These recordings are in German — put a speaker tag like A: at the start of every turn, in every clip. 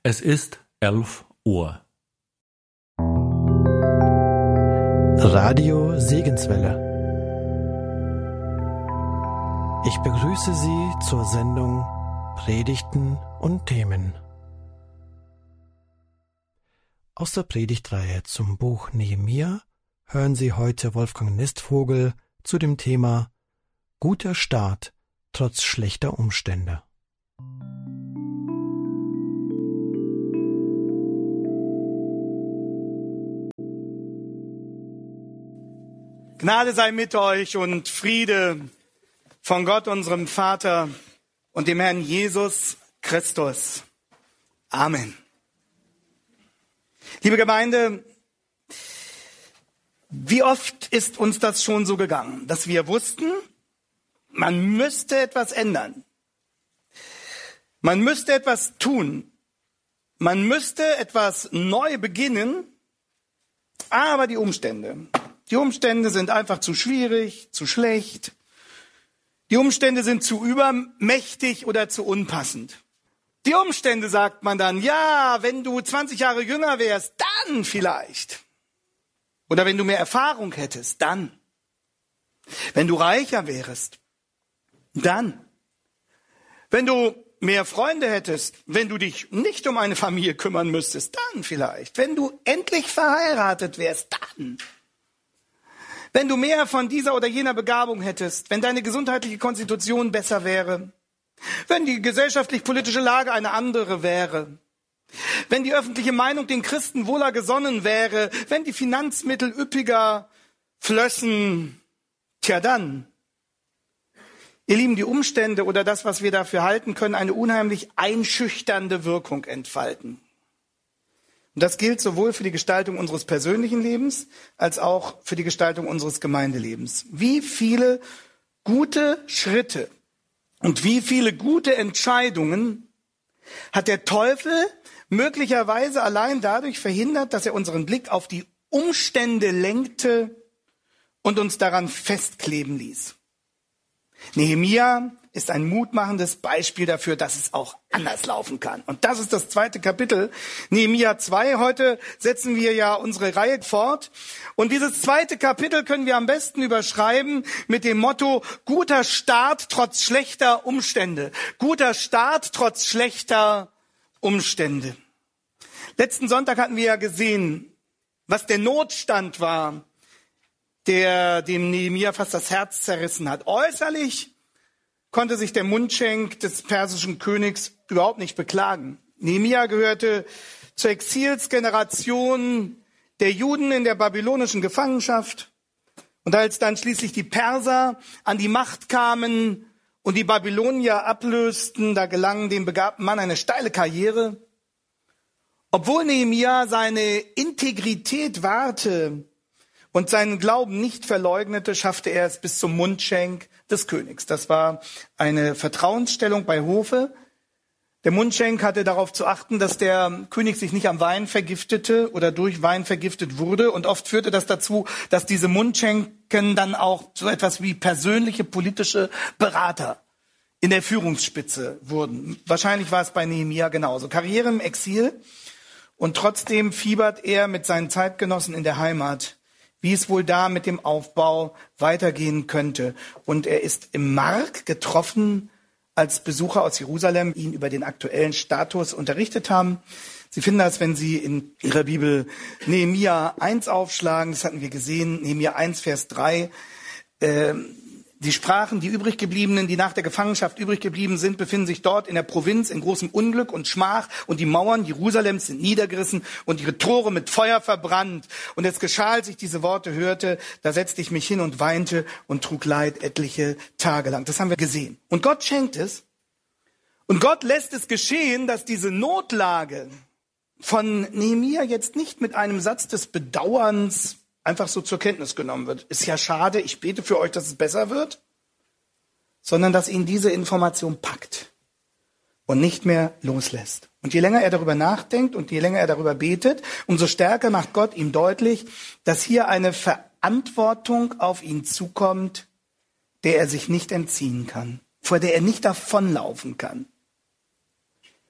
A: Es ist 11 Uhr.
B: Radio Segenswelle. Ich begrüße Sie zur Sendung Predigten und Themen. Aus der Predigtreihe zum Buch Nehemia hören Sie heute Wolfgang Nistvogel zu dem Thema Guter Start trotz schlechter Umstände.
C: Gnade sei mit euch und Friede von Gott, unserem Vater und dem Herrn Jesus Christus. Amen. Liebe Gemeinde, wie oft ist uns das schon so gegangen, dass wir wussten, man müsste etwas ändern. Man müsste etwas tun. Man müsste etwas neu beginnen, aber die Umstände sind einfach zu schwierig, zu schlecht. Die Umstände sind zu übermächtig oder zu unpassend. Die Umstände, sagt man dann, ja, wenn du 20 Jahre jünger wärst, dann vielleicht. Oder wenn du mehr Erfahrung hättest, dann. Wenn du reicher wärst, dann. Wenn du mehr Freunde hättest, wenn du dich nicht um eine Familie kümmern müsstest, dann vielleicht. Wenn du endlich verheiratet wärst, dann. Wenn du mehr von dieser oder jener Begabung hättest, wenn deine gesundheitliche Konstitution besser wäre, wenn die gesellschaftlich-politische Lage eine andere wäre, wenn die öffentliche Meinung den Christen wohler gesonnen wäre, wenn die Finanzmittel üppiger flössen, tja dann. Ihr Lieben, die Umstände oder das, was wir dafür halten, können eine unheimlich einschüchternde Wirkung entfalten. Und das gilt sowohl für die Gestaltung unseres persönlichen Lebens als auch für die Gestaltung unseres Gemeindelebens. Wie viele gute Schritte und wie viele gute Entscheidungen hat der Teufel möglicherweise allein dadurch verhindert, dass er unseren Blick auf die Umstände lenkte und uns daran festkleben ließ. Nehemia ist ein mutmachendes Beispiel dafür, dass es auch anders laufen kann. Und das ist das 2. Kapitel, Nehemia 2. Heute setzen wir ja unsere Reihe fort. Und dieses 2. Kapitel können wir am besten überschreiben mit dem Motto, guter Start trotz schlechter Umstände. Guter Start trotz schlechter Umstände. Letzten Sonntag hatten wir ja gesehen, was der Notstand war, der dem Nehemia fast das Herz zerrissen hat. Äußerlich konnte sich der Mundschenk des persischen Königs überhaupt nicht beklagen. Nehemia gehörte zur Exilsgeneration der Juden in der babylonischen Gefangenschaft. Und als dann schließlich die Perser an die Macht kamen und die Babylonier ablösten, da gelang dem begabten Mann eine steile Karriere. Obwohl Nehemia seine Integrität wahrte und seinen Glauben nicht verleugnete, schaffte er es bis zum Mundschenk des Königs. Das war eine Vertrauensstellung bei Hofe. Der Mundschenk hatte darauf zu achten, dass der König sich nicht am Wein vergiftete oder durch Wein vergiftet wurde. Und oft führte das dazu, dass diese Mundschenken dann auch so etwas wie persönliche politische Berater in der Führungsspitze wurden. Wahrscheinlich war es bei Nehemia genauso. Karriere im Exil. Und trotzdem fiebert er mit seinen Zeitgenossen in der Heimat, wie es wohl da mit dem Aufbau weitergehen könnte. Und er ist im Mark getroffen, als Besucher aus Jerusalem ihn über den aktuellen Status unterrichtet haben. Sie finden das, wenn Sie in Ihrer Bibel Nehemia 1 aufschlagen, das hatten wir gesehen, Nehemia 1, Vers 3, die Sprachen, die übrig gebliebenen, die nach der Gefangenschaft übrig geblieben sind, befinden sich dort in der Provinz in großem Unglück und Schmach und die Mauern Jerusalems sind niedergerissen und ihre Tore mit Feuer verbrannt. Und es geschah, als ich diese Worte hörte, da setzte ich mich hin und weinte und trug Leid etliche Tage lang. Das haben wir gesehen. Und Gott schenkt es. Und Gott lässt es geschehen, dass diese Notlage von Nehemia jetzt nicht mit einem Satz des Bedauerns einfach so zur Kenntnis genommen wird. Ist ja schade, ich bete für euch, dass es besser wird, sondern dass ihn diese Information packt und nicht mehr loslässt. Und je länger er darüber nachdenkt und je länger er darüber betet, umso stärker macht Gott ihm deutlich, dass hier eine Verantwortung auf ihn zukommt, der er sich nicht entziehen kann, vor der er nicht davonlaufen kann.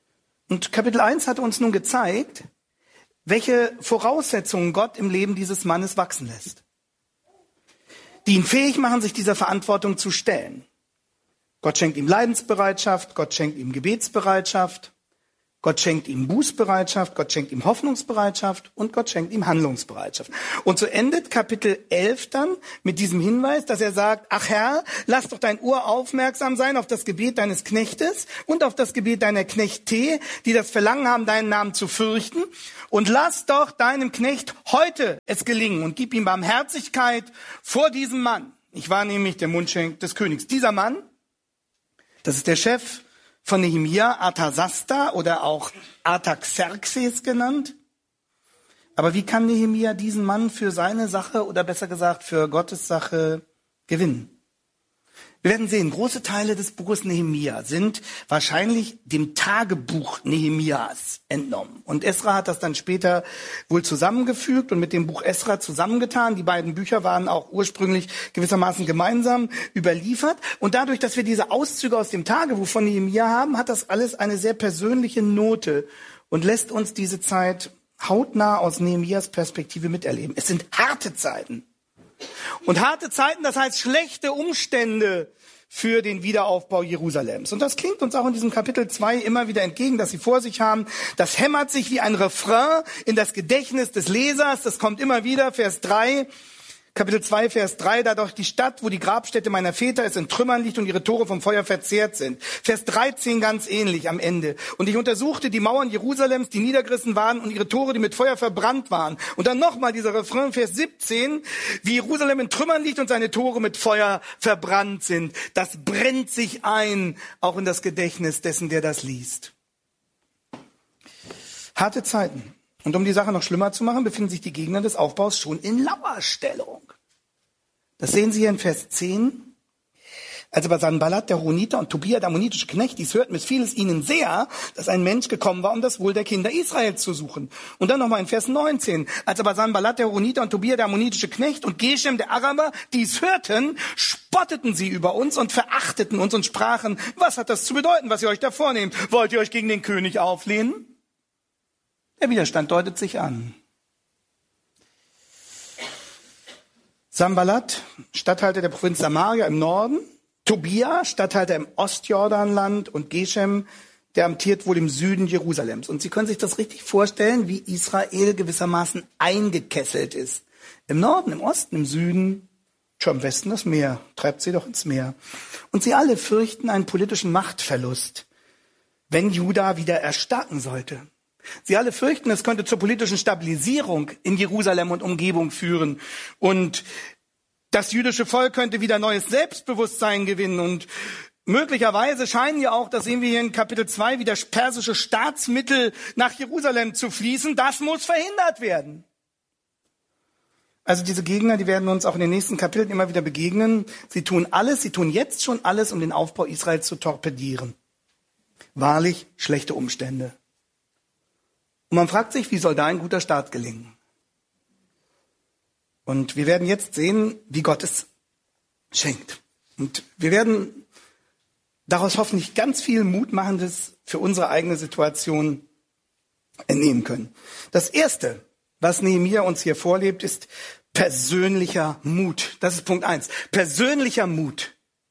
C: Und Kapitel 1 hat uns nun gezeigt, welche Voraussetzungen Gott im Leben dieses Mannes wachsen lässt, die ihn fähig machen, sich dieser Verantwortung zu stellen. Gott schenkt ihm Leidensbereitschaft, Gott schenkt ihm Gebetsbereitschaft, Gott schenkt ihm Bußbereitschaft, Gott schenkt ihm Hoffnungsbereitschaft und Gott schenkt ihm Handlungsbereitschaft. Und so endet Kapitel 11 dann mit diesem Hinweis, dass er sagt, ach Herr, lass doch dein Ohr aufmerksam sein auf das Gebet deines Knechtes und auf das Gebet deiner Knechte, die das Verlangen haben, deinen Namen zu fürchten. Und lass doch deinem Knecht heute es gelingen und gib ihm Barmherzigkeit vor diesem Mann. Ich war nämlich der Mundschenk des Königs. Dieser Mann, das ist der Chef von Nehemia, Arthasasta oder auch Artaxerxes genannt. Aber wie kann Nehemia diesen Mann für seine Sache oder besser gesagt für Gottes Sache gewinnen? Wir werden sehen, große Teile des Buches Nehemia sind wahrscheinlich dem Tagebuch Nehemias entnommen. Und Esra hat das dann später wohl zusammengefügt und mit dem Buch Esra zusammengetan. Die beiden Bücher waren auch ursprünglich gewissermaßen gemeinsam überliefert. Und dadurch, dass wir diese Auszüge aus dem Tagebuch von Nehemia haben, hat das alles eine sehr persönliche Note und lässt uns diese Zeit hautnah aus Nehemias Perspektive miterleben. Es sind harte Zeiten. Und harte Zeiten, das heißt schlechte Umstände für den Wiederaufbau Jerusalems. Und das klingt uns auch in diesem Kapitel 2 immer wieder entgegen, dass sie vor sich haben. Das hämmert sich wie ein Refrain in das Gedächtnis des Lesers. Das kommt immer wieder, Vers 3. Kapitel 2, Vers 3, da doch die Stadt, wo die Grabstätte meiner Väter ist, in Trümmern liegt und ihre Tore vom Feuer verzehrt sind. Vers 13 ganz ähnlich am Ende. Und ich untersuchte die Mauern Jerusalems, die niedergerissen waren und ihre Tore, die mit Feuer verbrannt waren. Und dann nochmal dieser Refrain, Vers 17, wie Jerusalem in Trümmern liegt und seine Tore mit Feuer verbrannt sind. Das brennt sich ein, auch in das Gedächtnis dessen, der das liest. Harte Zeiten. Und um die Sache noch schlimmer zu machen, befinden sich die Gegner des Aufbaus schon in Lauerstellung. Das sehen Sie hier in Vers 10. Als aber Sanballat, der Horoniter, und Tobia, der ammonitische Knecht, dies hörten, missfiel es ihnen sehr, dass ein Mensch gekommen war, um das Wohl der Kinder Israels zu suchen. Und dann nochmal in Vers 19. Als aber Sanballat, der Horoniter, und Tobia, der ammonitische Knecht, und Geshem, der Araber, dies hörten, spotteten sie über uns und verachteten uns und sprachen, was hat das zu bedeuten, was ihr euch da vornehmt? Wollt ihr euch gegen den König auflehnen? Der Widerstand deutet sich an. Sanballat, Statthalter der Provinz Samaria im Norden, Tobia, Statthalter im Ostjordanland und Geshem, der amtiert wohl im Süden Jerusalems. Und Sie können sich das richtig vorstellen, wie Israel gewissermaßen eingekesselt ist. Im Norden, im Osten, im Süden, schon im Westen das Meer, treibt sie doch ins Meer. Und sie alle fürchten einen politischen Machtverlust, wenn Juda wieder erstarken sollte. Sie alle fürchten, es könnte zur politischen Stabilisierung in Jerusalem und Umgebung führen. Und das jüdische Volk könnte wieder neues Selbstbewusstsein gewinnen. Und möglicherweise scheinen ja auch, das sehen wir hier in Kapitel 2, wieder persische Staatsmittel nach Jerusalem zu fließen. Das muss verhindert werden. Also diese Gegner, die werden uns auch in den nächsten Kapiteln immer wieder begegnen. Sie tun jetzt schon alles, um den Aufbau Israels zu torpedieren. Wahrlich schlechte Umstände. Und man fragt sich, wie soll da ein guter Start gelingen? Und wir werden jetzt sehen, wie Gott es schenkt. Und wir werden daraus hoffentlich ganz viel Mutmachendes für unsere eigene Situation entnehmen können. Das Erste, was Nehemia uns hier vorlebt, ist persönlicher Mut. Das ist Punkt 1. Persönlicher Mut.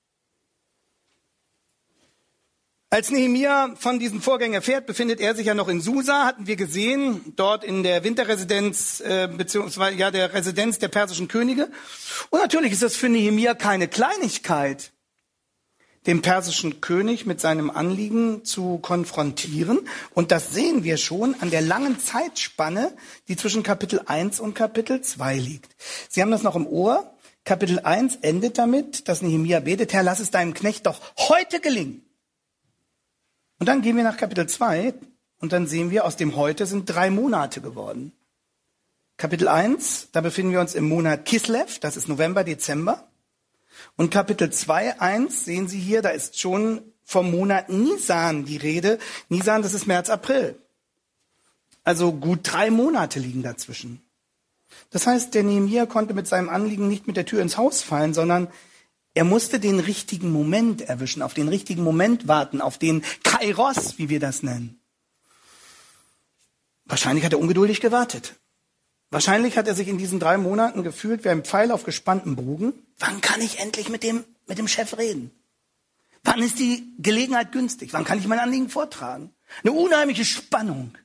C: Als Nehemia von diesen Vorgängen erfährt, befindet er sich ja noch in Susa, hatten wir gesehen, dort in der Winterresidenz, beziehungsweise ja der Residenz der persischen Könige. Und natürlich ist das für Nehemia keine Kleinigkeit, den persischen König mit seinem Anliegen zu konfrontieren. Und das sehen wir schon an der langen Zeitspanne, die zwischen Kapitel 1 und Kapitel 2 liegt. Sie haben das noch im Ohr. Kapitel 1 endet damit, dass Nehemia betet, Herr, lass es deinem Knecht doch heute gelingen. Und dann gehen wir nach Kapitel 2 und dann sehen wir, aus dem Heute sind 3 Monate geworden. Kapitel 1, da befinden wir uns im Monat Kislev, das ist November, Dezember. Und Kapitel 2, 1 sehen Sie hier, da ist schon vom Monat Nisan die Rede. Nisan, das ist März, April. Also gut 3 Monate liegen dazwischen. Das heißt, der Nehemia konnte mit seinem Anliegen nicht mit der Tür ins Haus fallen, sondern er musste den richtigen Moment erwischen, auf den richtigen Moment warten, auf den Kairos, wie wir das nennen. Wahrscheinlich hat er ungeduldig gewartet. Wahrscheinlich hat er sich in diesen 3 Monaten gefühlt wie ein Pfeil auf gespanntem Bogen. Wann kann ich endlich mit dem Chef reden? Wann ist die Gelegenheit günstig? Wann kann ich mein Anliegen vortragen? Eine unheimliche Spannung.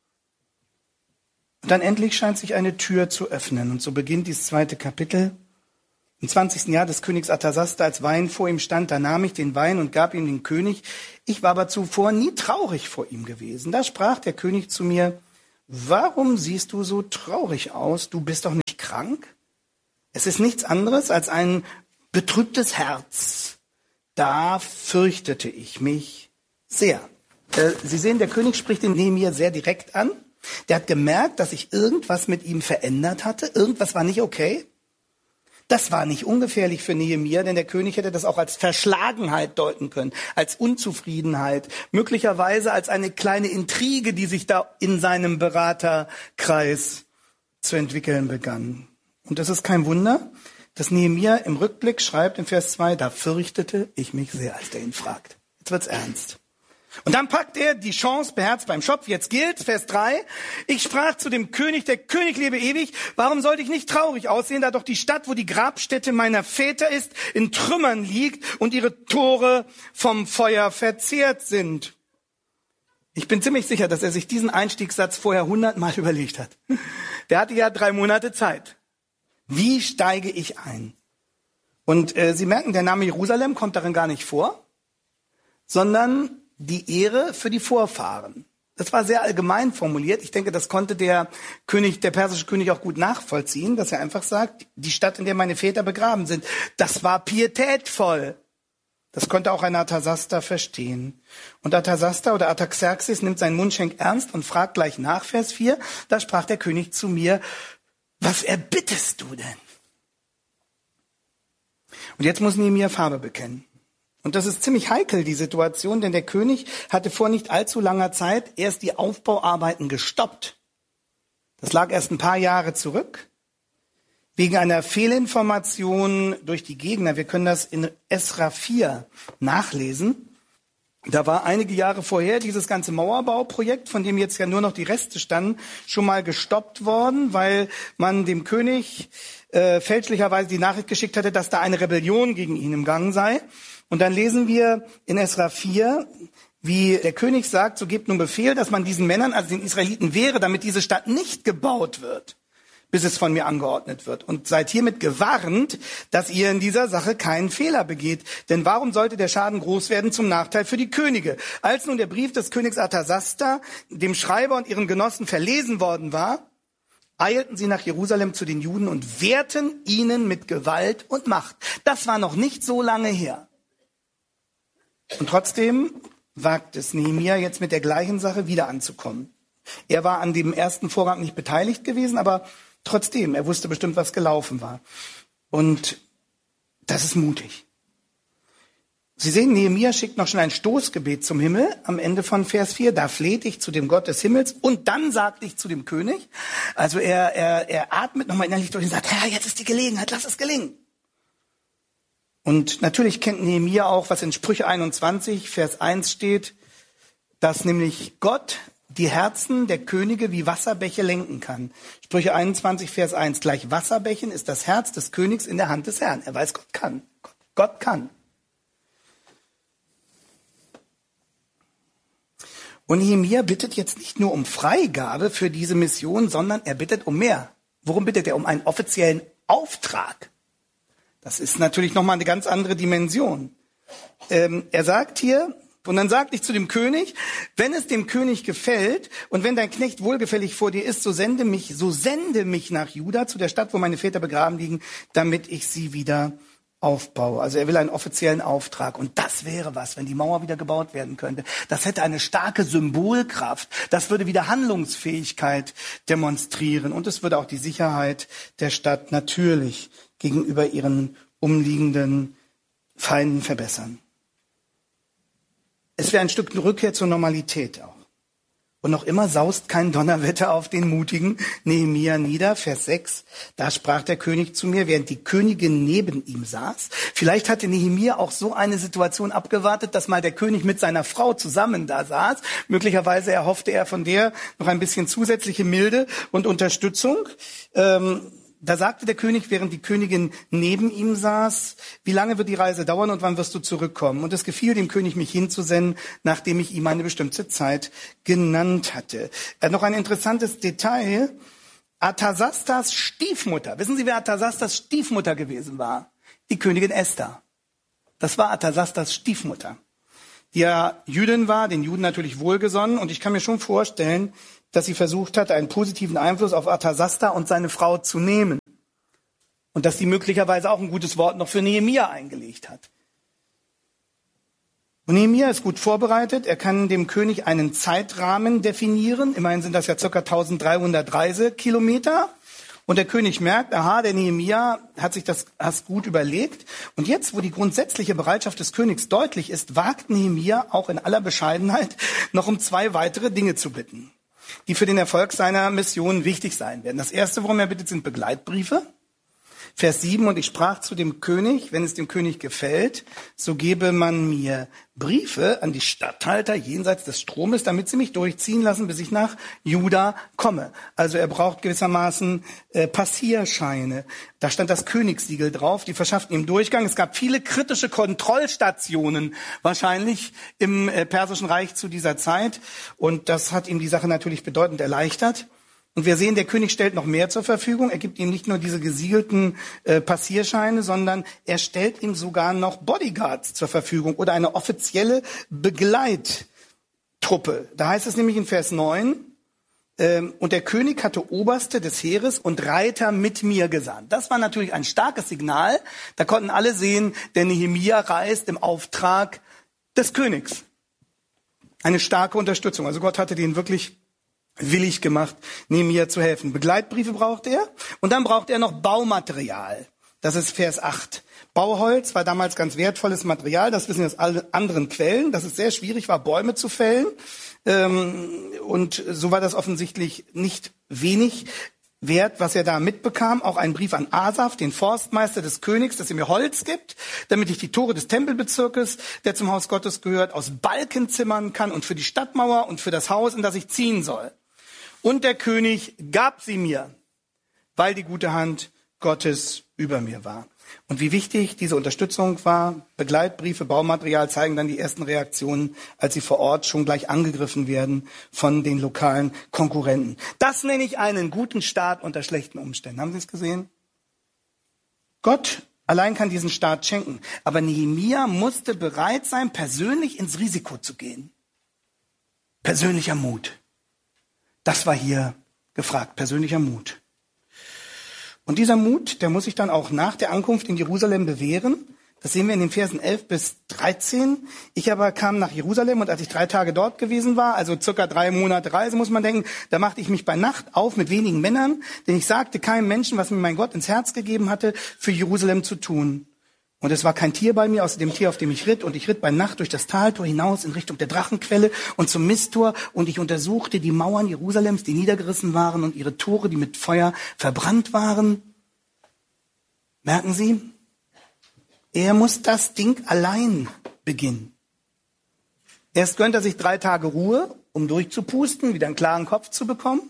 C: Und dann endlich scheint sich eine Tür zu öffnen. Und so beginnt dieses 2. Kapitel. Im 20. Jahr des Königs Artasasta, als Wein vor ihm stand, da nahm ich den Wein und gab ihm den König. Ich war aber zuvor nie traurig vor ihm gewesen. Da sprach der König zu mir: Warum siehst du so traurig aus? Du bist doch nicht krank? Es ist nichts anderes als ein betrübtes Herz. Da fürchtete ich mich sehr. Sie sehen, der König spricht den Nehemia sehr direkt an. Der hat gemerkt, dass sich irgendwas mit ihm verändert hatte. Irgendwas war nicht okay. Das war nicht ungefährlich für Nehemia, denn der König hätte das auch als Verschlagenheit deuten können, als Unzufriedenheit, möglicherweise als eine kleine Intrige, die sich da in seinem Beraterkreis zu entwickeln begann. Und das ist kein Wunder, dass Nehemia im Rückblick schreibt in Vers 2, da fürchtete ich mich sehr, als der ihn fragt. Jetzt wird's ernst. Und dann packt er die Chance beherzt beim Schopf. Jetzt gilt, Vers 3, ich sprach zu dem König, der König lebe ewig, warum sollte ich nicht traurig aussehen, da doch die Stadt, wo die Grabstätte meiner Väter ist, in Trümmern liegt und ihre Tore vom Feuer verzehrt sind. Ich bin ziemlich sicher, dass er sich diesen Einstiegssatz vorher 100-mal überlegt hat. Der hatte ja 3 Monate Zeit. Wie steige ich ein? Und Sie merken, der Name Jerusalem kommt darin gar nicht vor, sondern die Ehre für die Vorfahren. Das war sehr allgemein formuliert. Ich denke, das konnte der persische König auch gut nachvollziehen, dass er einfach sagt, die Stadt, in der meine Väter begraben sind, das war pietätvoll. Das konnte auch ein Artasasta verstehen. Und Artasasta oder Artaxerxes nimmt seinen Mundschenk ernst und fragt gleich nach, Vers 4, da sprach der König zu mir: Was erbittest du denn? Und jetzt muss Nehemia Farbe bekennen. Und das ist ziemlich heikel, die Situation, denn der König hatte vor nicht allzu langer Zeit erst die Aufbauarbeiten gestoppt. Das lag erst ein paar Jahre zurück, wegen einer Fehlinformation durch die Gegner. Wir können das in Esra 4 nachlesen. Da war einige Jahre vorher dieses ganze Mauerbauprojekt, von dem jetzt ja nur noch die Reste standen, schon mal gestoppt worden, weil man dem König fälschlicherweise die Nachricht geschickt hatte, dass da eine Rebellion gegen ihn im Gang sei. Und dann lesen wir in Esra 4, wie der König sagt, so gebt nun Befehl, dass man diesen Männern, also den Israeliten, wehre, damit diese Stadt nicht gebaut wird, bis es von mir angeordnet wird. Und seid hiermit gewarnt, dass ihr in dieser Sache keinen Fehler begeht. Denn warum sollte der Schaden groß werden zum Nachteil für die Könige? Als nun der Brief des Königs Artasasta dem Schreiber und ihren Genossen verlesen worden war, eilten sie nach Jerusalem zu den Juden und wehrten ihnen mit Gewalt und Macht. Das war noch nicht so lange her. Und trotzdem wagt es Nehemia jetzt mit der gleichen Sache wieder anzukommen. Er war an dem ersten Vorgang nicht beteiligt gewesen, aber trotzdem, er wusste bestimmt, was gelaufen war. Und das ist mutig. Sie sehen, Nehemia schickt noch schon ein Stoßgebet zum Himmel am Ende von Vers 4. Da fleht ich zu dem Gott des Himmels und dann sagt ich zu dem König. Also er atmet nochmal innerlich durch und sagt, Herr, jetzt ist die Gelegenheit, lass es gelingen. Und natürlich kennt Nehemia auch, was in Sprüche 21, Vers 1 steht, dass nämlich Gott die Herzen der Könige wie Wasserbäche lenken kann. Sprüche 21, Vers 1, gleich Wasserbächen ist das Herz des Königs in der Hand des Herrn. Er weiß, Gott kann. Gott kann. Und Nehemia bittet jetzt nicht nur um Freigabe für diese Mission, sondern er bittet um mehr. Worum bittet er? Um einen offiziellen Auftrag. Das ist natürlich nochmal eine ganz andere Dimension. Er sagt hier, und dann sagte ich zu dem König, wenn es dem König gefällt und wenn dein Knecht wohlgefällig vor dir ist, so sende mich nach Juda, zu der Stadt, wo meine Väter begraben liegen, damit ich sie wieder aufbaue. Also er will einen offiziellen Auftrag. Und das wäre was, wenn die Mauer wieder gebaut werden könnte. Das hätte eine starke Symbolkraft. Das würde wieder Handlungsfähigkeit demonstrieren. Und es würde auch die Sicherheit der Stadt natürlich gegenüber ihren umliegenden Feinden verbessern. Es wäre ein Stück Rückkehr zur Normalität auch. Und noch immer saust kein Donnerwetter auf den mutigen Nehemia nieder. Vers 6, da sprach der König zu mir, während die Königin neben ihm saß. Vielleicht hatte Nehemia auch so eine Situation abgewartet, dass mal der König mit seiner Frau zusammen da saß. Möglicherweise erhoffte er von der noch ein bisschen zusätzliche Milde und Unterstützung. Da sagte der König, während die Königin neben ihm saß, wie lange wird die Reise dauern und wann wirst du zurückkommen? Und es gefiel dem König, mich hinzusenden, nachdem ich ihm eine bestimmte Zeit genannt hatte. Noch ein interessantes Detail. Arthasastas Stiefmutter. Wissen Sie, wer Arthasastas Stiefmutter gewesen war? Die Königin Esther. Das war Arthasastas Stiefmutter, die ja Jüdin war, den Juden natürlich wohlgesonnen. Und ich kann mir schon vorstellen, dass sie versucht hat, einen positiven Einfluss auf Arthasasta und seine Frau zu nehmen. Und dass sie möglicherweise auch ein gutes Wort noch für Nehemia eingelegt hat. Und Nehemia ist gut vorbereitet. Er kann dem König einen Zeitrahmen definieren. Immerhin sind das ja ca. 1300 Reisekilometer. Und der König merkt, aha, der Nehemia hat sich das gut überlegt. Und jetzt, wo die grundsätzliche Bereitschaft des Königs deutlich ist, wagt Nehemia auch in aller Bescheidenheit noch um 2 weitere Dinge zu bitten, die für den Erfolg seiner Mission wichtig sein werden. Das erste, worum er bittet, sind Begleitbriefe. Vers 7, und ich sprach zu dem König, wenn es dem König gefällt, so gebe man mir Briefe an die Statthalter jenseits des Stromes, damit sie mich durchziehen lassen, bis ich nach Juda komme. Also er braucht gewissermaßen Passierscheine. Da stand das Königssiegel drauf, die verschafften ihm Durchgang. Es gab viele kritische Kontrollstationen, wahrscheinlich im Persischen Reich zu dieser Zeit. Und das hat ihm die Sache natürlich bedeutend erleichtert. Und wir sehen, der König stellt noch mehr zur Verfügung. Er gibt ihm nicht nur diese gesiegelten Passierscheine, sondern er stellt ihm sogar noch Bodyguards zur Verfügung oder eine offizielle Begleittruppe. Da heißt es nämlich in Vers 9, und der König hatte Oberste des Heeres und Reiter mit mir gesandt. Das war natürlich ein starkes Signal. Da konnten alle sehen, der Nehemia reist im Auftrag des Königs. Eine starke Unterstützung. Also Gott hatte den wirklich willig gemacht, Nehemia zu helfen. Begleitbriefe braucht er und dann braucht er noch Baumaterial. Das ist Vers 8. Bauholz war damals ganz wertvolles Material, das wissen wir aus allen anderen Quellen, dass es sehr schwierig war, Bäume zu fällen. Und so war das offensichtlich nicht wenig wert, was er da mitbekam. Auch ein Brief an Asaf, den Forstmeister des Königs, dass er mir Holz gibt, damit ich die Tore des Tempelbezirkes, der zum Haus Gottes gehört, aus Balken zimmern kann und für die Stadtmauer und für das Haus, in das ich ziehen soll. Und der König gab sie mir, weil die gute Hand Gottes über mir war. Und wie wichtig diese Unterstützung war, Begleitbriefe, Baumaterial zeigen dann die ersten Reaktionen, als sie vor Ort schon gleich angegriffen werden von den lokalen Konkurrenten. Das nenne ich einen guten Start unter schlechten Umständen. Haben Sie es gesehen? Gott allein kann diesen Start schenken. Aber Nehemia musste bereit sein, persönlich ins Risiko zu gehen. Persönlicher Mut. Das war hier gefragt, persönlicher Mut. Und dieser Mut, der muss sich dann auch nach der Ankunft in Jerusalem bewähren. Das sehen wir in den Versen 11 bis 13. Ich aber kam nach Jerusalem und als ich 3 Tage dort gewesen war, also circa 3 Monate Reise, muss man denken, da machte ich mich bei Nacht auf mit wenigen Männern, denn ich sagte keinem Menschen, was mir mein Gott ins Herz gegeben hatte, für Jerusalem zu tun. Und es war kein Tier bei mir, außer dem Tier, auf dem ich ritt. Und ich ritt bei Nacht durch das Taltor hinaus in Richtung der Drachenquelle und zum Misttor. Und ich untersuchte die Mauern Jerusalems, die niedergerissen waren, und ihre Tore, die mit Feuer verbrannt waren. Merken Sie? Er muss das Ding allein beginnen. Erst gönnt er sich 3 Tage Ruhe, um durchzupusten, wieder einen klaren Kopf zu bekommen.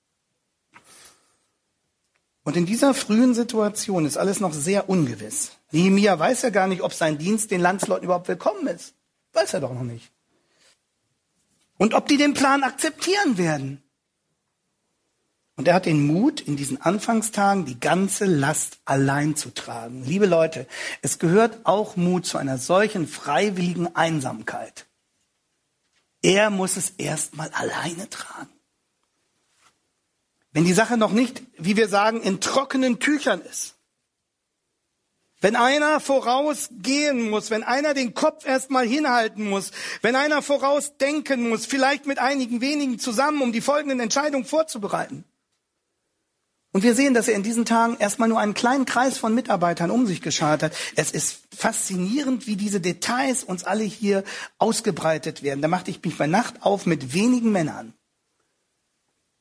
C: Und in dieser frühen Situation ist alles noch sehr ungewiss. Nehemia weiß ja gar nicht, ob sein Dienst den Landsleuten überhaupt willkommen ist. Weiß er doch noch nicht. Und ob die den Plan akzeptieren werden. Und er hat den Mut, in diesen Anfangstagen die ganze Last allein zu tragen. Liebe Leute, es gehört auch Mut zu einer solchen freiwilligen Einsamkeit. Er muss es erstmal alleine tragen. Wenn die Sache noch nicht, wie wir sagen, in trockenen Tüchern ist. Wenn einer vorausgehen muss, wenn einer den Kopf erstmal hinhalten muss, wenn einer vorausdenken muss, vielleicht mit einigen wenigen zusammen, um die folgenden Entscheidungen vorzubereiten. Und wir sehen, dass er in diesen Tagen erstmal nur einen kleinen Kreis von Mitarbeitern um sich geschart hat. Es ist faszinierend, wie diese Details uns alle hier ausgebreitet werden. Da machte ich mich bei Nacht auf mit wenigen Männern.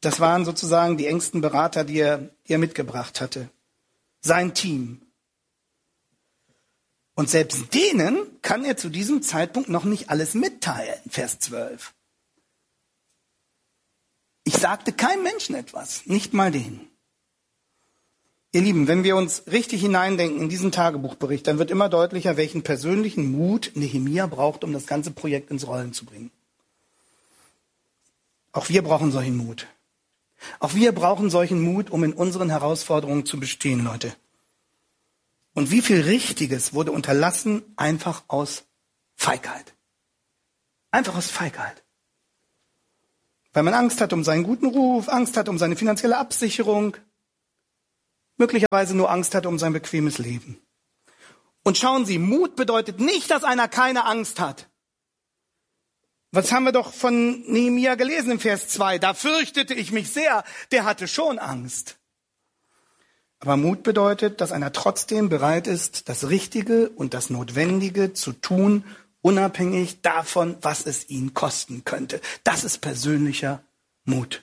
C: Das waren sozusagen die engsten Berater, die er mitgebracht hatte. Sein Team. Und selbst denen kann er zu diesem Zeitpunkt noch nicht alles mitteilen, Vers 12. Ich sagte keinem Menschen etwas, nicht mal denen. Ihr Lieben, wenn wir uns richtig hineindenken in diesen Tagebuchbericht, dann wird immer deutlicher, welchen persönlichen Mut Nehemia braucht, um das ganze Projekt ins Rollen zu bringen. Auch wir brauchen solchen Mut. Auch wir brauchen solchen Mut, um in unseren Herausforderungen zu bestehen, Leute. Und wie viel Richtiges wurde unterlassen, einfach aus Feigheit. Einfach aus Feigheit. Weil man Angst hat um seinen guten Ruf, Angst hat um seine finanzielle Absicherung, möglicherweise nur Angst hat um sein bequemes Leben. Und schauen Sie, Mut bedeutet nicht, dass einer keine Angst hat. Was haben wir doch von Nehemia gelesen im Vers 2? Da fürchtete ich mich sehr, der hatte schon Angst. Aber Mut bedeutet, dass einer trotzdem bereit ist, das Richtige und das Notwendige zu tun, unabhängig davon, was es ihn kosten könnte. Das ist persönlicher Mut.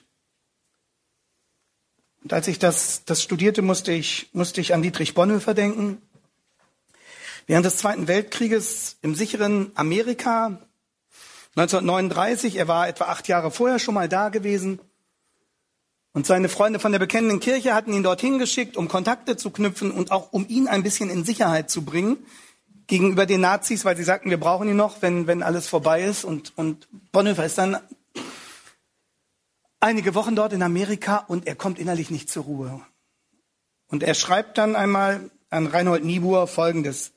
C: Und als ich das studierte, musste ich an Dietrich Bonhoeffer denken. Während des Zweiten Weltkrieges im sicheren Amerika, 1939, er war etwa 8 Jahre vorher schon mal da gewesen. Und seine Freunde von der Bekennenden Kirche hatten ihn dorthin geschickt, um Kontakte zu knüpfen und auch um ihn ein bisschen in Sicherheit zu bringen gegenüber den Nazis, weil sie sagten, wir brauchen ihn noch, wenn alles vorbei ist. Und Bonhoeffer ist dann einige Wochen dort in Amerika und er kommt innerlich nicht zur Ruhe. Und er schreibt dann einmal an Reinhold Niebuhr Folgendes.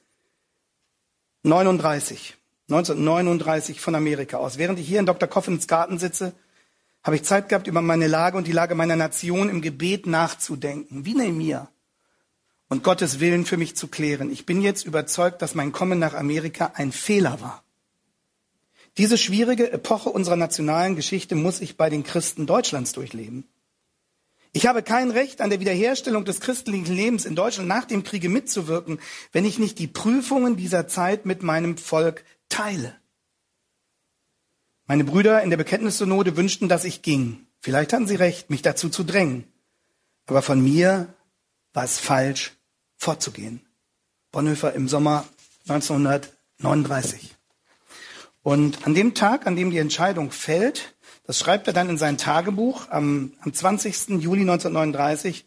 C: 1939 von Amerika aus. Während ich hier in Dr. Coffins Garten sitze, habe ich Zeit gehabt, über meine Lage und die Lage meiner Nation im Gebet nachzudenken, wie Nehemia, und Gottes Willen für mich zu klären. Ich bin jetzt überzeugt, dass mein Kommen nach Amerika ein Fehler war. Diese schwierige Epoche unserer nationalen Geschichte muss ich bei den Christen Deutschlands durchleben. Ich habe kein Recht, an der Wiederherstellung des christlichen Lebens in Deutschland nach dem Kriege mitzuwirken, wenn ich nicht die Prüfungen dieser Zeit mit meinem Volk teile. Meine Brüder in der Bekenntnissynode wünschten, dass ich ging. Vielleicht hatten sie recht, mich dazu zu drängen. Aber von mir war es falsch, vorzugehen. Bonhoeffer im Sommer 1939. Und an dem Tag, an dem die Entscheidung fällt, das schreibt er dann in sein Tagebuch am 20. Juli 1939,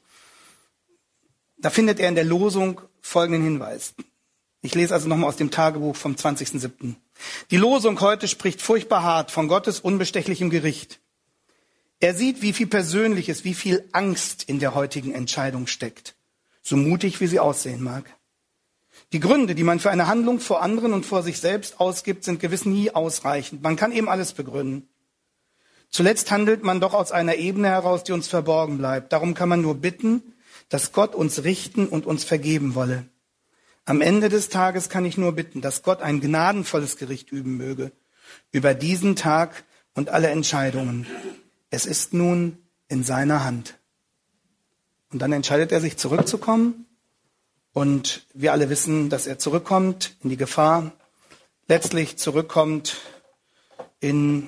C: da findet er in der Losung folgenden Hinweis. Ich lese also nochmal aus dem Tagebuch vom 20.07. Die Losung heute spricht furchtbar hart von Gottes unbestechlichem Gericht. Er sieht, wie viel Persönliches, wie viel Angst in der heutigen Entscheidung steckt, so mutig wie sie aussehen mag. Die Gründe, die man für eine Handlung vor anderen und vor sich selbst ausgibt, sind gewiss nie ausreichend. Man kann eben alles begründen. Zuletzt handelt man doch aus einer Ebene heraus, die uns verborgen bleibt. Darum kann man nur bitten, dass Gott uns richten und uns vergeben wolle. Am Ende des Tages kann ich nur bitten, dass Gott ein gnadenvolles Gericht üben möge über diesen Tag und alle Entscheidungen. Es ist nun in seiner Hand. Und dann entscheidet er sich zurückzukommen. Und wir alle wissen, dass er zurückkommt in die Gefahr, letztlich zurückkommt ins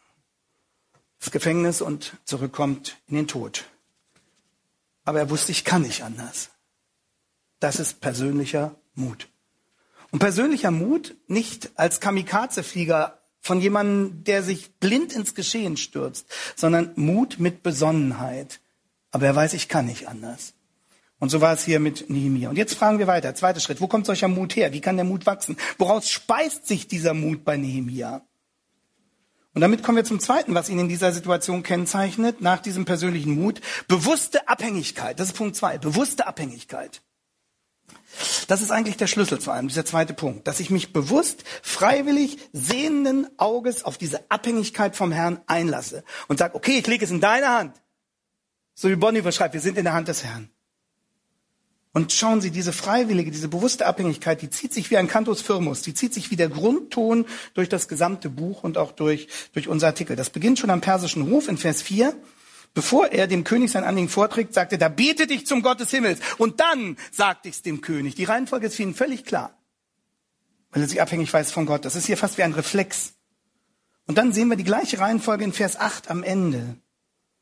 C: Gefängnis und zurückkommt in den Tod. Aber er wusste, ich kann nicht anders. Das ist persönlicher Mut. Und persönlicher Mut nicht als Kamikaze-Flieger von jemandem, der sich blind ins Geschehen stürzt, sondern Mut mit Besonnenheit. Aber er weiß, ich kann nicht anders. Und so war es hier mit Nehemia. Und jetzt fragen wir weiter. Zweiter Schritt. Wo kommt solcher Mut her? Wie kann der Mut wachsen? Woraus speist sich dieser Mut bei Nehemia? Und damit kommen wir zum Zweiten, was ihn in dieser Situation kennzeichnet, nach diesem persönlichen Mut. Bewusste Abhängigkeit. Das ist Punkt 2. Bewusste Abhängigkeit. Das ist eigentlich der Schlüssel zu allem, dieser zweite Punkt. Dass ich mich bewusst, freiwillig, sehenden Auges auf diese Abhängigkeit vom Herrn einlasse. Und sage, okay, ich lege es in deine Hand. So wie Bonhoeffer schreibt, wir sind in der Hand des Herrn. Und schauen Sie, diese freiwillige, diese bewusste Abhängigkeit, die zieht sich wie ein Cantus firmus, die zieht sich wie der Grundton durch das gesamte Buch und auch durch unser Artikel. Das beginnt schon am Persischen Hof in Vers 4. Bevor er dem König sein Anliegen vorträgt, sagt er, da bete dich zum Gott des Himmels. Und dann sagt ich's dem König. Die Reihenfolge ist für ihn völlig klar, weil er sich abhängig weiß von Gott. Das ist hier fast wie ein Reflex. Und dann sehen wir die gleiche Reihenfolge in Vers 8 am Ende.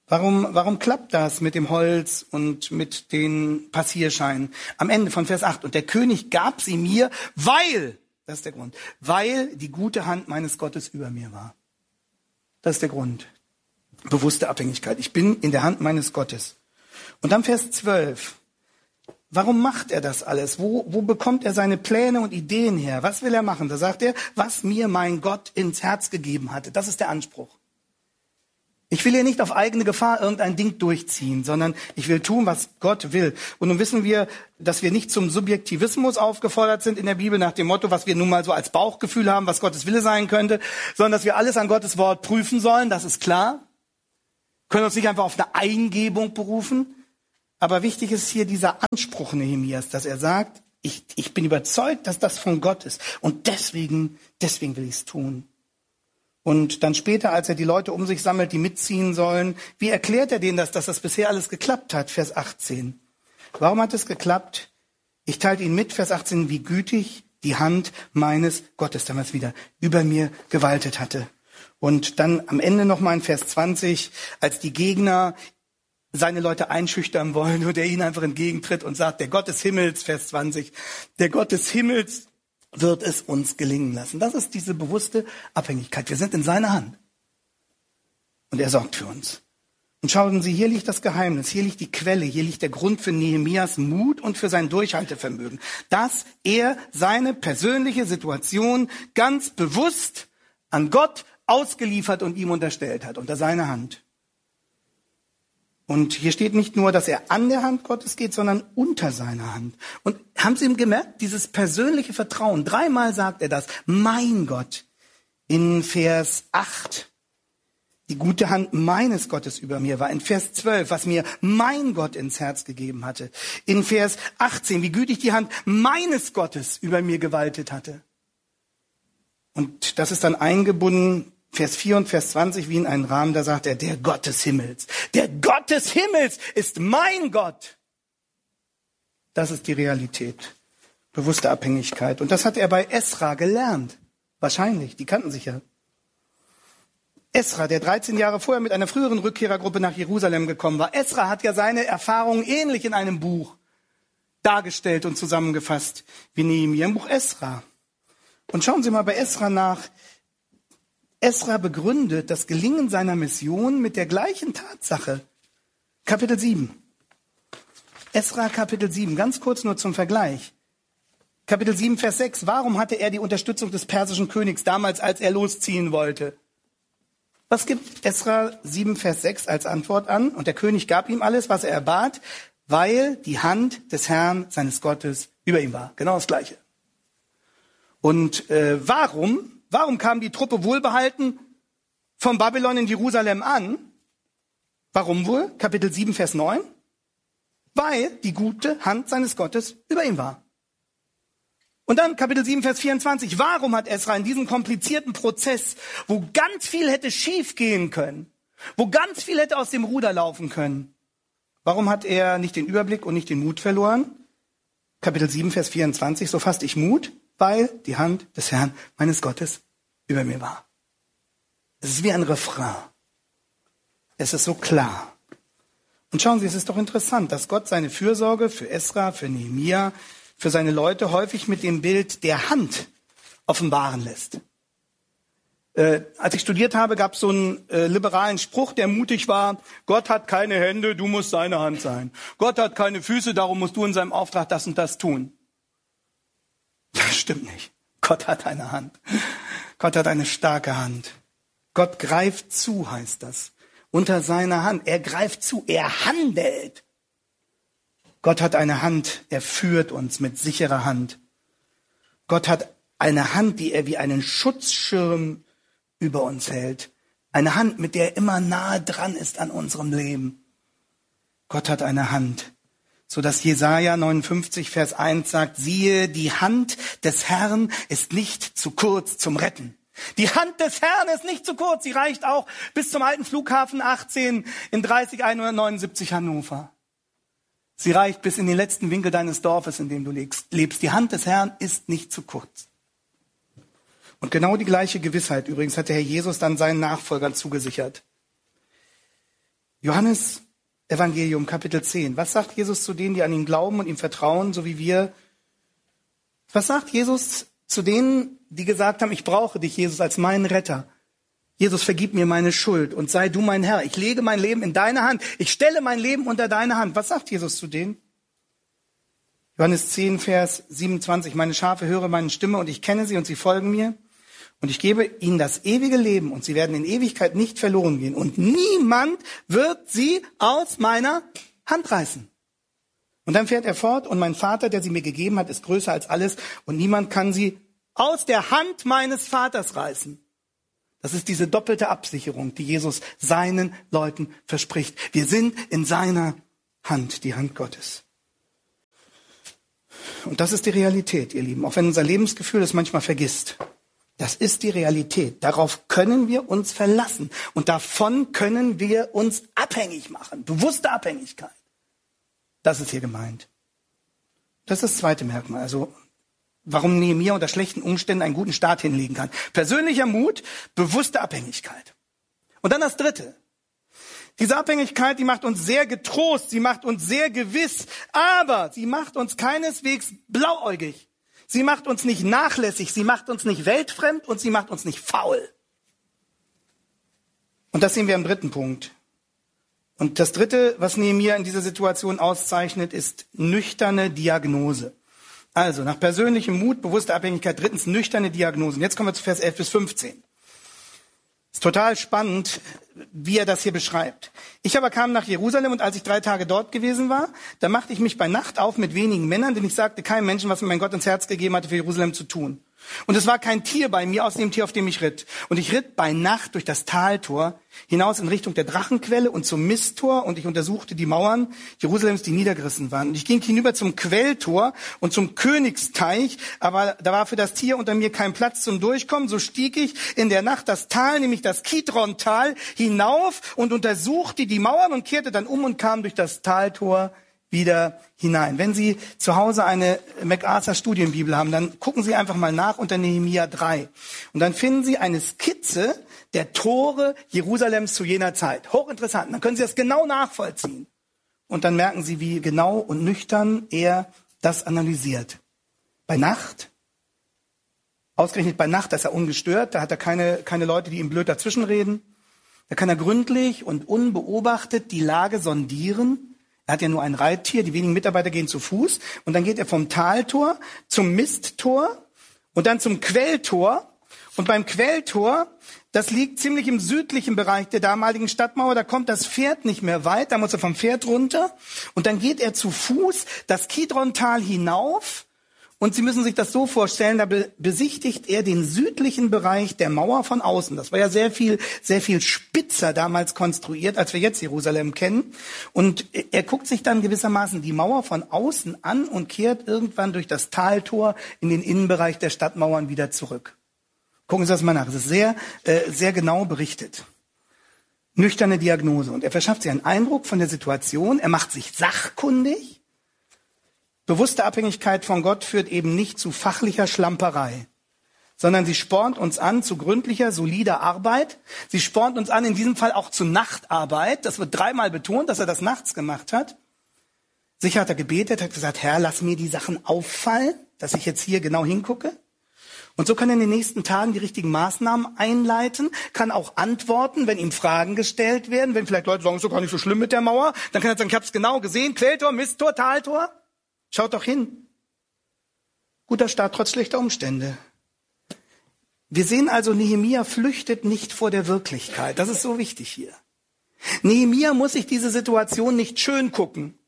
C: Warum klappt das mit dem Holz und mit den Passierscheinen? Am Ende von Vers 8. Und der König gab sie mir, weil, das ist der Grund, weil die gute Hand meines Gottes über mir war. Das ist der Grund. Bewusste Abhängigkeit. Ich bin in der Hand meines Gottes. Und dann Vers 12. Warum macht er das alles? Wo bekommt er seine Pläne und Ideen her? Was will er machen? Da sagt er, was mir mein Gott ins Herz gegeben hatte. Das ist der Anspruch. Ich will hier nicht auf eigene Gefahr irgendein Ding durchziehen, sondern ich will tun, was Gott will. Und nun wissen wir, dass wir nicht zum Subjektivismus aufgefordert sind in der Bibel, nach dem Motto, was wir nun mal so als Bauchgefühl haben, was Gottes Wille sein könnte, sondern dass wir alles an Gottes Wort prüfen sollen, das ist klar. Können uns nicht einfach auf eine Eingebung berufen. Aber wichtig ist hier dieser Anspruch Nehemias, dass er sagt, ich bin überzeugt, dass das von Gott ist. Und deswegen will ich es tun. Und dann später, als er die Leute um sich sammelt, die mitziehen sollen, wie erklärt er denen dass das bisher alles geklappt hat? Vers 18. Warum hat es geklappt? Ich teilte ihnen mit, Vers 18, wie gütig die Hand meines Gottes damals wieder über mir gewaltet hatte. Und dann am Ende nochmal in Vers 20, als die Gegner seine Leute einschüchtern wollen und er ihnen einfach entgegentritt und sagt, der Gott des Himmels, Vers 20, der Gott des Himmels wird es uns gelingen lassen. Das ist diese bewusste Abhängigkeit. Wir sind in seiner Hand. Und er sorgt für uns. Und schauen Sie, hier liegt das Geheimnis, hier liegt die Quelle, hier liegt der Grund für Nehemias Mut und für sein Durchhaltevermögen. Dass er seine persönliche Situation ganz bewusst an Gott ausgeliefert und ihm unterstellt hat, unter seiner Hand. Und hier steht nicht nur, dass er an der Hand Gottes geht, sondern unter seiner Hand. Und haben Sie ihm gemerkt, dieses persönliche Vertrauen, 3-mal sagt er das, mein Gott. In Vers 8, die gute Hand meines Gottes über mir war. In Vers 12, was mir mein Gott ins Herz gegeben hatte. In Vers 18, wie gütig die Hand meines Gottes über mir gewaltet hatte. Und das ist dann eingebunden, Vers 4 und Vers 20, wie in einen Rahmen, da sagt er, der Gott des Himmels. Der Gott des Himmels ist mein Gott. Das ist die Realität. Bewusste Abhängigkeit. Und das hat er bei Esra gelernt. Wahrscheinlich, die kannten sich ja. Esra, der 13 Jahre vorher mit einer früheren Rückkehrergruppe nach Jerusalem gekommen war. Esra hat ja seine Erfahrungen ähnlich in einem Buch dargestellt und zusammengefasst wie Nehemia im Buch Esra. Und schauen Sie mal bei Esra nach. Esra begründet das Gelingen seiner Mission mit der gleichen Tatsache. Kapitel 7. Esra Kapitel 7, ganz kurz nur zum Vergleich. Kapitel 7, Vers 6. Warum hatte er die Unterstützung des persischen Königs damals, als er losziehen wollte? Was gibt Esra 7, Vers 6 als Antwort an? Und der König gab ihm alles, was er erbat, weil die Hand des Herrn, seines Gottes, über ihm war. Genau das Gleiche. Und Warum kam die Truppe wohlbehalten von Babylon in Jerusalem an? Warum wohl? Kapitel 7, Vers 9. Weil die gute Hand seines Gottes über ihm war. Und dann Kapitel 7, Vers 24. Warum hat Esra in diesem komplizierten Prozess, wo ganz viel hätte schief gehen können, wo ganz viel hätte aus dem Ruder laufen können, warum hat er nicht den Überblick und nicht den Mut verloren? Kapitel 7, Vers 24. So fasste ich Mut, weil die Hand des Herrn, meines Gottes, über mir war. Es ist wie ein Refrain. Es ist so klar. Und schauen Sie, es ist doch interessant, dass Gott seine Fürsorge für Esra, für Nehemia, für seine Leute häufig mit dem Bild der Hand offenbaren lässt. Als ich studiert habe, gab es so einen liberalen Spruch, der mutig war: Gott hat keine Hände, du musst seine Hand sein. Gott hat keine Füße, darum musst du in seinem Auftrag das und das tun. Das stimmt nicht. Gott hat eine Hand. Gott hat eine starke Hand. Gott greift zu, heißt das. Unter seiner Hand. Er greift zu. Er handelt. Gott hat eine Hand. Er führt uns mit sicherer Hand. Gott hat eine Hand, die er wie einen Schutzschirm über uns hält. Eine Hand, mit der er immer nahe dran ist an unserem Leben. Gott hat eine Hand. So dass Jesaja 59, Vers 1 sagt, siehe, die Hand des Herrn ist nicht zu kurz zum Retten. Die Hand des Herrn ist nicht zu kurz. Sie reicht auch bis zum alten Flughafen 18 in 30179 Hannover. Sie reicht bis in den letzten Winkel deines Dorfes, in dem du lebst. Die Hand des Herrn ist nicht zu kurz. Und genau die gleiche Gewissheit übrigens hat der Herr Jesus dann seinen Nachfolgern zugesichert. Johannes Evangelium, Kapitel 10. Was sagt Jesus zu denen, die an ihn glauben und ihm vertrauen, so wie wir? Was sagt Jesus zu denen, die gesagt haben, ich brauche dich, Jesus, als meinen Retter? Jesus, vergib mir meine Schuld und sei du mein Herr. Ich lege mein Leben in deine Hand. Ich stelle mein Leben unter deine Hand. Was sagt Jesus zu denen? Johannes 10, Vers 27. Meine Schafe hören meine Stimme und ich kenne sie und sie folgen mir. Und ich gebe ihnen das ewige Leben und sie werden in Ewigkeit nicht verloren gehen. Und niemand wird sie aus meiner Hand reißen. Und dann fährt er fort. Und mein Vater, der sie mir gegeben hat, ist größer als alles. Und niemand kann sie aus der Hand meines Vaters reißen. Das ist diese doppelte Absicherung, die Jesus seinen Leuten verspricht. Wir sind in seiner Hand, die Hand Gottes. Und das ist die Realität, ihr Lieben, auch wenn unser Lebensgefühl es manchmal vergisst. Das ist die Realität. Darauf können wir uns verlassen. Und davon können wir uns abhängig machen. Bewusste Abhängigkeit. Das ist hier gemeint. Das ist das zweite Merkmal. Also, warum Nehemia unter schlechten Umständen einen guten Start hinlegen kann. Persönlicher Mut, bewusste Abhängigkeit. Und dann das dritte. Diese Abhängigkeit, die macht uns sehr getrost, sie macht uns sehr gewiss, aber sie macht uns keineswegs blauäugig. Sie macht uns nicht nachlässig, sie macht uns nicht weltfremd und sie macht uns nicht faul. Und das sehen wir im dritten Punkt. Und das dritte, was Nehemia in dieser Situation auszeichnet, ist nüchterne Diagnose. Also nach persönlichem Mut, bewusster Abhängigkeit, drittens nüchterne Diagnose. Und jetzt kommen wir zu Vers 11 bis 15. Ist total spannend, wie er das hier beschreibt. Ich aber kam nach Jerusalem und als ich 3 Tage dort gewesen war, da machte ich mich bei Nacht auf mit wenigen Männern, denn ich sagte keinem Menschen, was mir mein Gott ins Herz gegeben hatte, für Jerusalem zu tun. Und es war kein Tier bei mir, außer dem Tier, auf dem ich ritt. Und ich ritt bei Nacht durch das Taltor hinaus in Richtung der Drachenquelle und zum Misttor und ich untersuchte die Mauern Jerusalems, die niedergerissen waren. Und ich ging hinüber zum Quelltor und zum Königsteich, aber da war für das Tier unter mir kein Platz zum Durchkommen. So stieg ich in der Nacht das Tal, nämlich das Kidron-Tal, hinauf und untersuchte die Mauern und kehrte dann um und kam durch das Taltor wieder hinein. Wenn Sie zu Hause eine MacArthur Studienbibel haben, dann gucken Sie einfach mal nach unter Nehemia 3. Und dann finden Sie eine Skizze der Tore Jerusalems zu jener Zeit. Hochinteressant. Dann können Sie das genau nachvollziehen. Und dann merken Sie, wie genau und nüchtern er das analysiert. Bei Nacht, ausgerechnet bei Nacht, da ist er ungestört, da hat er keine Leute, die ihm blöd dazwischenreden. Da kann er gründlich und unbeobachtet die Lage sondieren. Er hat ja nur ein Reittier, die wenigen Mitarbeiter gehen zu Fuß. Und dann geht er vom Taltor zum Misttor und dann zum Quelltor. Und beim Quelltor, das liegt ziemlich im südlichen Bereich der damaligen Stadtmauer, da kommt das Pferd nicht mehr weit, da muss er vom Pferd runter. Und dann geht er zu Fuß das Kidron-Tal hinauf. Und Sie müssen sich das so vorstellen, da besichtigt er den südlichen Bereich der Mauer von außen. Das war ja sehr viel spitzer damals konstruiert, als wir jetzt Jerusalem kennen. Und er guckt sich dann gewissermaßen die Mauer von außen an und kehrt irgendwann durch das Taltor in den Innenbereich der Stadtmauern wieder zurück. Gucken Sie das mal nach. Es ist sehr genau berichtet. Nüchterne Diagnose. Und er verschafft sich einen Eindruck von der Situation. Er macht sich sachkundig. Bewusste Abhängigkeit von Gott führt eben nicht zu fachlicher Schlamperei, sondern sie spornt uns an zu gründlicher, solider Arbeit. Sie spornt uns an, in diesem Fall auch zu Nachtarbeit. Das wird 3-mal betont, dass er das nachts gemacht hat. Sicher hat er gebetet, hat gesagt, Herr, lass mir die Sachen auffallen, dass ich jetzt hier genau hingucke. Und so kann er in den nächsten Tagen die richtigen Maßnahmen einleiten, kann auch antworten, wenn ihm Fragen gestellt werden. Wenn vielleicht Leute sagen, ist doch gar nicht so schlimm mit der Mauer, dann kann er sagen, ich habe es genau gesehen, Quelltor, Misttor, Taltor. Schaut doch hin. Guter Start trotz schlechter Umstände. Wir sehen also, Nehemia flüchtet nicht vor der Wirklichkeit. Das ist so wichtig hier. Nehemia muss sich diese Situation nicht schön gucken.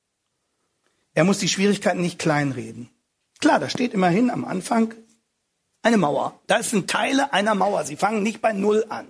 C: Er muss die Schwierigkeiten nicht kleinreden. Klar, da steht immerhin am Anfang eine Mauer. Da sind Teile einer Mauer. Sie fangen nicht bei Null an.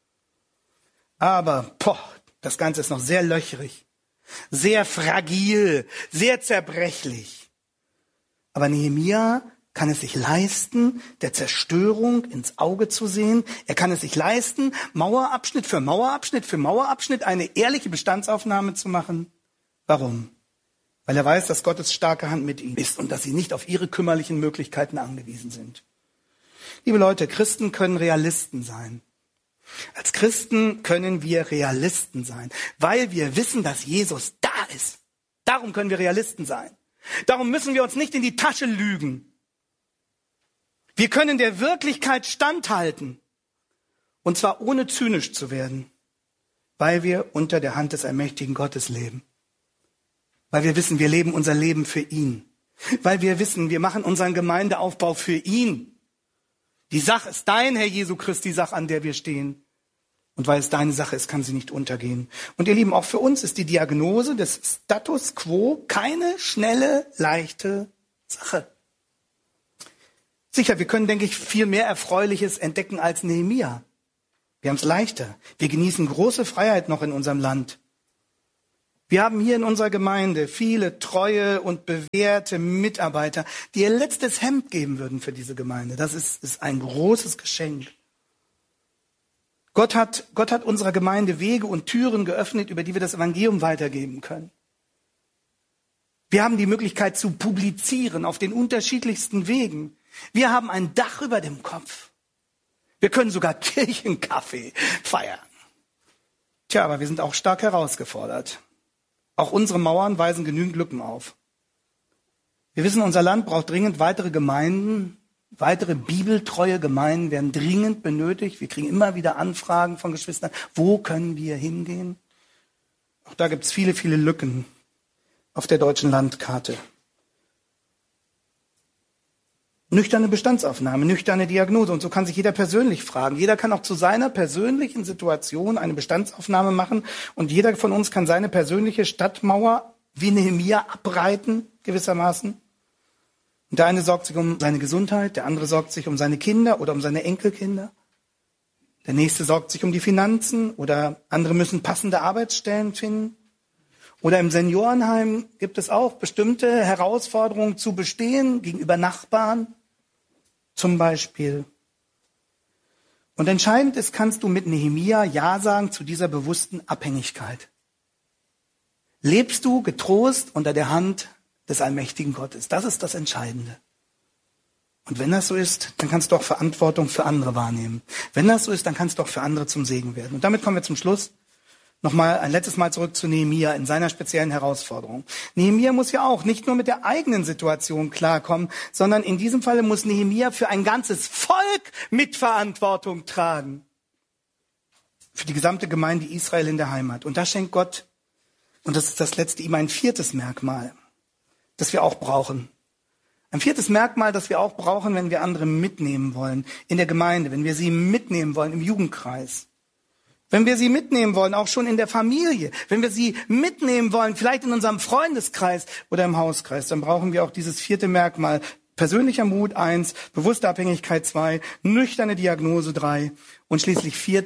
C: Aber, das Ganze ist noch sehr löchrig. Sehr fragil, sehr zerbrechlich. Aber Nehemia kann es sich leisten, der Zerstörung ins Auge zu sehen. Er kann es sich leisten, Mauerabschnitt für Mauerabschnitt für Mauerabschnitt eine ehrliche Bestandsaufnahme zu machen. Warum? Weil er weiß, dass Gottes starke Hand mit ihm ist und dass sie nicht auf ihre kümmerlichen Möglichkeiten angewiesen sind. Liebe Leute, Christen können Realisten sein. Als Christen können wir Realisten sein, weil wir wissen, dass Jesus da ist. Darum können wir Realisten sein. Darum müssen wir uns nicht in die Tasche lügen. Wir können der Wirklichkeit standhalten. Und zwar ohne zynisch zu werden, weil wir unter der Hand des allmächtigen Gottes leben. Weil wir wissen, wir leben unser Leben für ihn. Weil wir wissen, wir machen unseren Gemeindeaufbau für ihn. Die Sache ist dein, Herr Jesu Christi, die Sache, an der wir stehen. Und weil es deine Sache ist, kann sie nicht untergehen. Und ihr Lieben, auch für uns ist die Diagnose des Status quo keine schnelle, leichte Sache. Sicher, wir können, denke ich, viel mehr Erfreuliches entdecken als Nehemia. Wir haben es leichter. Wir genießen große Freiheit noch in unserem Land. Wir haben hier in unserer Gemeinde viele treue und bewährte Mitarbeiter, die ihr letztes Hemd geben würden für diese Gemeinde. Das ist ein großes Geschenk. Gott hat unserer Gemeinde Wege und Türen geöffnet, über die wir das Evangelium weitergeben können. Wir haben die Möglichkeit zu publizieren auf den unterschiedlichsten Wegen. Wir haben ein Dach über dem Kopf. Wir können sogar Kirchenkaffee feiern. Tja, aber wir sind auch stark herausgefordert. Auch unsere Mauern weisen genügend Lücken auf. Wir wissen, unser Land braucht dringend weitere Gemeinden. Weitere bibeltreue Gemeinden werden dringend benötigt. Wir kriegen immer wieder Anfragen von Geschwistern. Wo können wir hingehen? Auch da gibt es viele, viele Lücken auf der deutschen Landkarte. Nüchterne Bestandsaufnahme, nüchterne Diagnose. Und so kann sich jeder persönlich fragen. Jeder kann auch zu seiner persönlichen Situation eine Bestandsaufnahme machen. Und jeder von uns kann seine persönliche Stadtmauer wie Nehemia abreiten, gewissermaßen. Und der eine sorgt sich um seine Gesundheit, der andere sorgt sich um seine Kinder oder um seine Enkelkinder. Der nächste sorgt sich um die Finanzen oder andere müssen passende Arbeitsstellen finden. Oder im Seniorenheim gibt es auch bestimmte Herausforderungen zu bestehen gegenüber Nachbarn zum Beispiel. Und entscheidend ist, kannst du mit Nehemia Ja sagen zu dieser bewussten Abhängigkeit. Lebst du getrost unter der Hand des allmächtigen Gottes? Das ist das Entscheidende. Und wenn das so ist, dann kannst du auch Verantwortung für andere wahrnehmen. Wenn das so ist, dann kannst du auch für andere zum Segen werden. Und damit kommen wir zum Schluss. Nochmal ein letztes Mal zurück zu Nehemia in seiner speziellen Herausforderung. Nehemia muss ja auch nicht nur mit der eigenen Situation klarkommen, sondern in diesem Falle muss Nehemia für ein ganzes Volk Mitverantwortung tragen. Für die gesamte Gemeinde Israel in der Heimat. Und da schenkt Gott, und das ist das letzte, ihm ein viertes Merkmal, das wir auch brauchen. Ein viertes Merkmal, das wir auch brauchen, wenn wir andere mitnehmen wollen in der Gemeinde, wenn wir sie mitnehmen wollen im Jugendkreis. Wenn wir sie mitnehmen wollen, auch schon in der Familie, wenn wir sie mitnehmen wollen, vielleicht in unserem Freundeskreis oder im Hauskreis, dann brauchen wir auch dieses vierte Merkmal. Persönlicher Mut 1, bewusste Abhängigkeit 2, nüchterne Diagnose 3 und schließlich 4,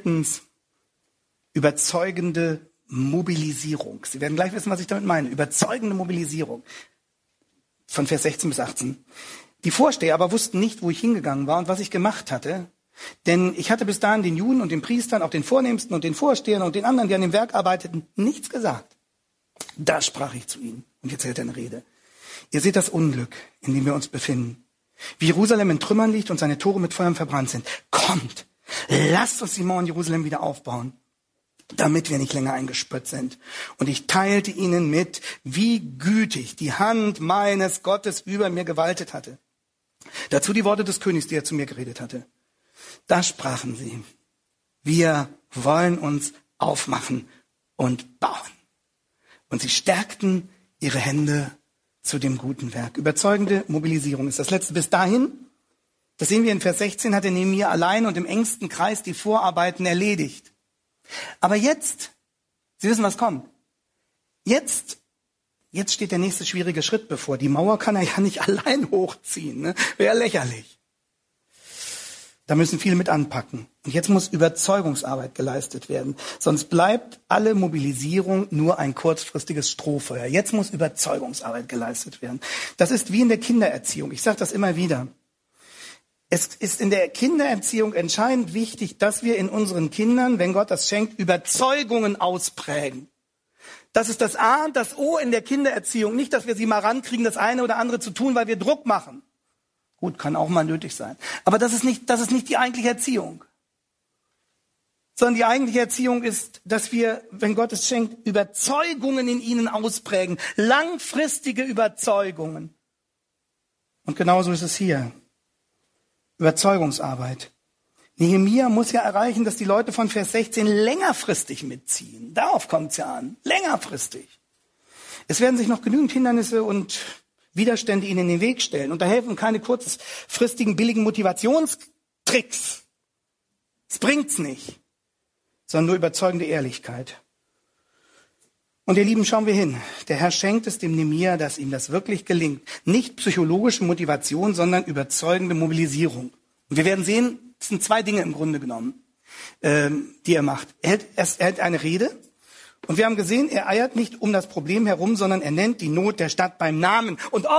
C: überzeugende Mobilisierung. Sie werden gleich wissen, was ich damit meine. Überzeugende Mobilisierung. Von Vers 16 bis 18. Die Vorsteher aber wussten nicht, wo ich hingegangen war und was ich gemacht hatte. Denn ich hatte bis dahin den Juden und den Priestern, auch den Vornehmsten und den Vorstehern und den anderen, die an dem Werk arbeiteten, nichts gesagt. Da sprach ich zu ihnen. Und jetzt hält er eine Rede. Ihr seht das Unglück, in dem wir uns befinden. Wie Jerusalem in Trümmern liegt und seine Tore mit Feuern verbrannt sind. Kommt, lasst uns die Mauern Jerusalem wieder aufbauen, damit wir nicht länger eingespürt sind. Und ich teilte ihnen mit, wie gütig die Hand meines Gottes über mir gewaltet hatte. Dazu die Worte des Königs, die er zu mir geredet hatte. Da sprachen sie, wir wollen uns aufmachen und bauen. Und sie stärkten ihre Hände zu dem guten Werk. Überzeugende Mobilisierung ist das letzte. Bis dahin, das sehen wir in Vers 16, hat er Nehemia allein und im engsten Kreis die Vorarbeiten erledigt. Aber jetzt, Sie wissen, was kommt. Jetzt steht der nächste schwierige Schritt bevor. Die Mauer kann er ja nicht allein hochziehen, ne? Wäre lächerlich. Da müssen viele mit anpacken. Und jetzt muss Überzeugungsarbeit geleistet werden. Sonst bleibt alle Mobilisierung nur ein kurzfristiges Strohfeuer. Jetzt muss Überzeugungsarbeit geleistet werden. Das ist wie in der Kindererziehung. Ich sage das immer wieder. Es ist in der Kindererziehung entscheidend wichtig, dass wir in unseren Kindern, wenn Gott das schenkt, Überzeugungen ausprägen. Das ist das A und das O in der Kindererziehung. Nicht, dass wir sie mal rankriegen, das eine oder andere zu tun, weil wir Druck machen. Gut, kann auch mal nötig sein. Aber das ist nicht die eigentliche Erziehung. Sondern die eigentliche Erziehung ist, dass wir, wenn Gott es schenkt, Überzeugungen in ihnen ausprägen. Langfristige Überzeugungen. Und genauso ist es hier. Überzeugungsarbeit. Nehemia muss ja erreichen, dass die Leute von Vers 16 längerfristig mitziehen. Darauf kommt es ja an. Längerfristig. Es werden sich noch genügend Hindernisse und Widerstände ihnen in den Weg stellen. Und da helfen keine kurzfristigen, billigen Motivationstricks. Es bringt's nicht. Sondern nur überzeugende Ehrlichkeit. Und ihr Lieben, schauen wir hin. Der Herr schenkt es dem Nehemia, dass ihm das wirklich gelingt. Nicht psychologische Motivation, sondern überzeugende Mobilisierung. Und wir werden sehen, es sind 2 Dinge im Grunde genommen, die er macht. Er hält eine Rede. Und wir haben gesehen, er eiert nicht um das Problem herum, sondern er nennt die Not der Stadt beim Namen. Und